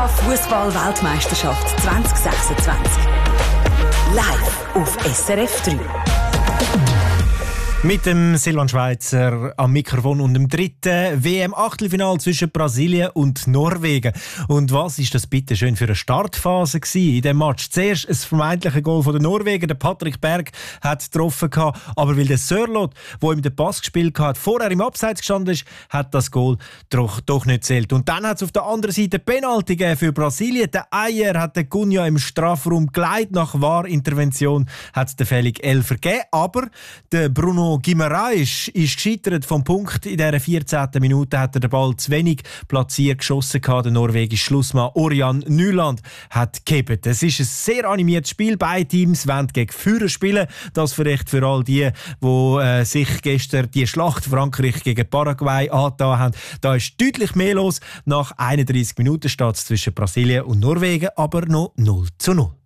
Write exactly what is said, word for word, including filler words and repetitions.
FIFA-Fußball-Weltmeisterschaft zwanzig sechsundzwanzig. Live auf S R F drei. Mit dem Silvan Schweizer am Mikrofon und dem dritten W M-Achtelfinal zwischen Brasilien und Norwegen. Und was ist das bitte schön für eine Startphase gewesen in diesem Match? Zuerst ein vermeintliches Goal von den Norwegen. Der Patrick Berg hat getroffen, aber weil der Sørloth, der ihm den Pass gespielt hat, vorher im Abseits gestanden ist, hat das Goal doch, doch nicht zählt. Und dann hat es auf der anderen Seite Penalty gegeben für Brasilien. Der Eier hat den Cunha im Strafraum geleitet. Nach V A R-Intervention hat es den fälligen Elfer gegeben. Aber der Bruno Guimaraes ist gescheitert vom Punkt. In dieser vierzehnten Minute hat er den Ball zu wenig platziert geschossen. Der norwegische Schlussmann Ørjan Nyland hat gehebt. Es ist ein sehr animiertes Spiel. Beide Teams wollen gegen Führer spielen. Das vielleicht für all die, die äh, sich gestern die Schlacht Frankreich gegen Paraguay angetan haben. Da ist deutlich mehr los. Nach einunddreissig Minuten steht es zwischen Brasilien und Norwegen aber noch null zu null.